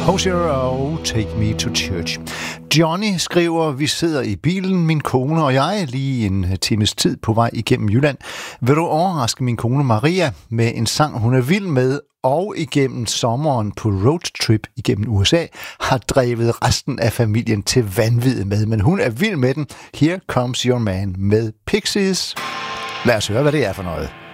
Hozier og Take Me to Church. Johnny skriver, vi sidder i bilen, min kone og jeg, lige en times tid på vej igennem Jylland. Vil du overraske min kone Maria med en sang, hun er vild med, og igennem sommeren på roadtrip igennem USA, har drevet resten af familien til vanvid med. Men hun er vild med den. Here Comes Your Man med Pixies. Lad os høre, hvad det er for noget.